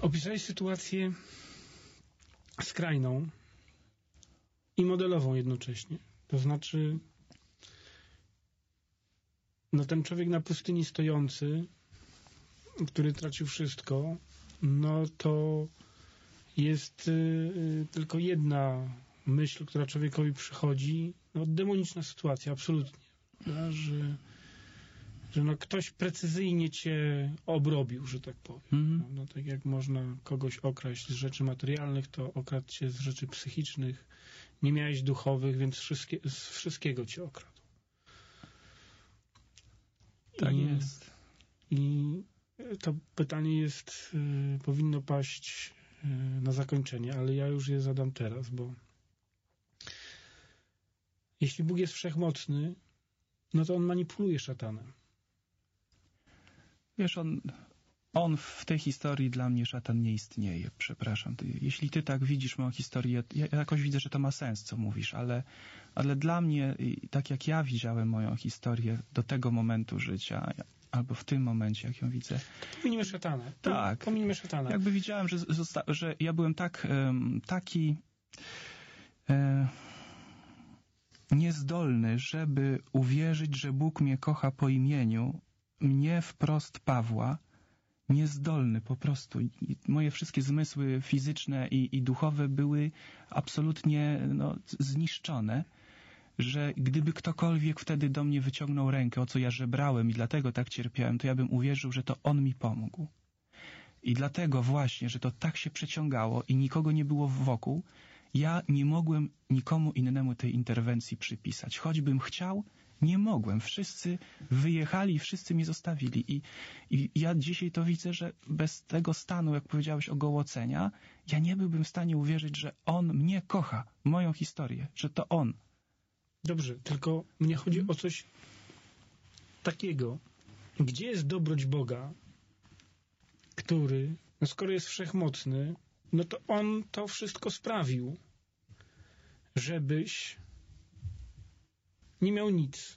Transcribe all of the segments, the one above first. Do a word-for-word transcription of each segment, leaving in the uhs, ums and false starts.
Opisałeś sytuację skrajną i modelową jednocześnie. To znaczy, no ten człowiek na pustyni stojący, który tracił wszystko, no to jest y, tylko jedna myśl, która człowiekowi przychodzi. No, demoniczna sytuacja, absolutnie. No, że że no ktoś precyzyjnie cię obrobił, że tak powiem. Mm. No, tak jak można kogoś okraść z rzeczy materialnych, to okradł cię z rzeczy psychicznych. Nie miałeś duchowych, więc wszystkie, z wszystkiego cię okradł. Tak I, jest. I to pytanie jest, y, powinno paść y, na zakończenie, ale ja już je zadam teraz, bo jeśli Bóg jest wszechmocny, no to on manipuluje szatanem. Wiesz, on, on w tej historii dla mnie szatan nie istnieje, przepraszam. Ty, jeśli ty tak widzisz moją historię, ja jakoś widzę, że to ma sens, co mówisz, ale, ale dla mnie, tak jak ja widziałem moją historię do tego momentu życia, albo w tym momencie, jak ją widzę. Pominimy szatana. Tak. Pominimy szatana. Jakby widziałem, że, zosta- że ja byłem tak, um, taki um, niezdolny, żeby uwierzyć, że Bóg mnie kocha po imieniu, mnie wprost Pawła, niezdolny po prostu. I moje wszystkie zmysły fizyczne i, i duchowe były absolutnie no, zniszczone, że gdyby ktokolwiek wtedy do mnie wyciągnął rękę, o co ja żebrałem i dlatego tak cierpiałem, to ja bym uwierzył, że to on mi pomógł. I dlatego właśnie, że to tak się przeciągało i nikogo nie było wokół, ja nie mogłem nikomu innemu tej interwencji przypisać. Choćbym chciał, nie mogłem. Wszyscy wyjechali i wszyscy mnie zostawili. I, I ja dzisiaj to widzę, że bez tego stanu, jak powiedziałeś, ogołocenia, ja nie byłbym w stanie uwierzyć, że on mnie kocha, moją historię, że to on. Dobrze, tylko mnie chodzi o coś takiego. Gdzie jest dobroć Boga, który, no skoro jest wszechmocny, no to on to wszystko sprawił, żebyś nie miał nic.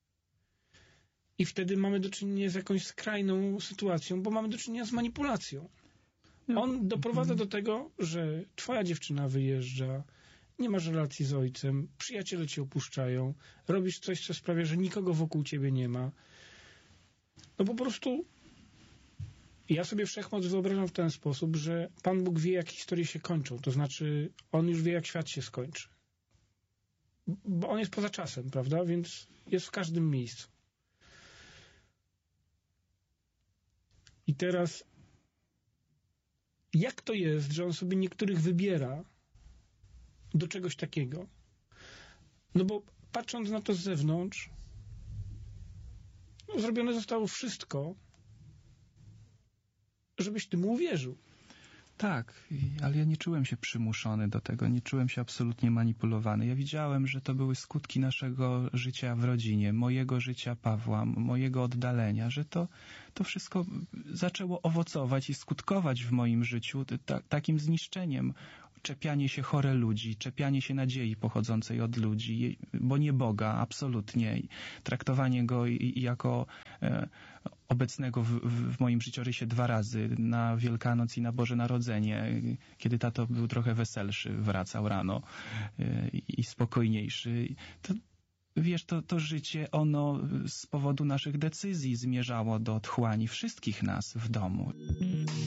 I wtedy mamy do czynienia z jakąś skrajną sytuacją, bo mamy do czynienia z manipulacją. On doprowadza do tego, że twoja dziewczyna wyjeżdża, nie masz relacji z ojcem, przyjaciele cię opuszczają, robisz coś, co sprawia, że nikogo wokół ciebie nie ma. No po prostu ja sobie wszechmoc wyobrażam w ten sposób, że Pan Bóg wie, jak historie się kończą. To znaczy, On już wie, jak świat się skończy. Bo On jest poza czasem, prawda? Więc jest w każdym miejscu. I teraz jak to jest, że On sobie niektórych wybiera do czegoś takiego? No bo patrząc na to z zewnątrz, no, zrobione zostało wszystko, żebyś ty mu uwierzył. Tak, ale ja nie czułem się przymuszony do tego, nie czułem się absolutnie manipulowany. Ja widziałem, że to były skutki naszego życia w rodzinie, mojego życia Pawła, mojego oddalenia, że to, to wszystko zaczęło owocować i skutkować w moim życiu ta, takim zniszczeniem. Czepianie się chore ludzi, czepianie się nadziei pochodzącej od ludzi, bo nie Boga, absolutnie. Traktowanie Go i, i jako e, obecnego w, w moim życiorysie dwa razy, na Wielkanoc i na Boże Narodzenie, kiedy tato był trochę weselszy, wracał rano e, i spokojniejszy. To, wiesz, to, to życie, ono z powodu naszych decyzji zmierzało do otchłani wszystkich nas w domu.